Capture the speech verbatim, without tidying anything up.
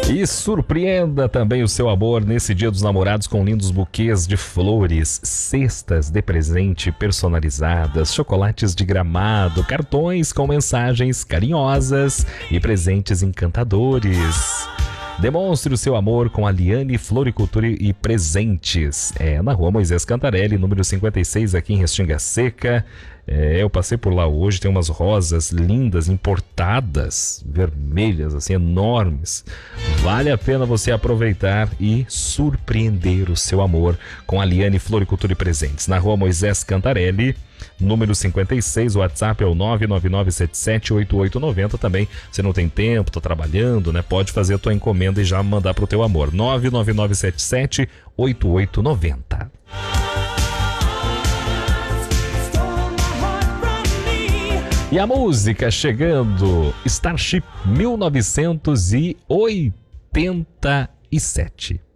E surpreenda também o seu amor nesse Dia dos Namorados com lindos buquês de flores, cestas de presente personalizadas, chocolates de gramado, cartões com mensagens carinhosas e presentes encantadores. Demonstre o seu amor com a Liane Floricultura e Presentes. É na Rua Moisés Cantarelli, número cinquenta e seis, aqui em Restinga Seca. É, eu passei por lá hoje, tem umas rosas lindas, importadas, vermelhas, assim, enormes. Vale a pena você aproveitar e surpreender o seu amor com a Liane Floricultura e Presentes. Na Rua Moisés Cantarelli, número cinquenta e seis, o WhatsApp é o nove nove nove sete sete oito oito nove zero. Também, você não tem tempo, tá trabalhando, né? Pode fazer a tua encomenda e já mandar pro teu amor. nove nove nove sete sete oito oito nove zero. E a música chegando, Starship mil novecentos e oitenta e sete.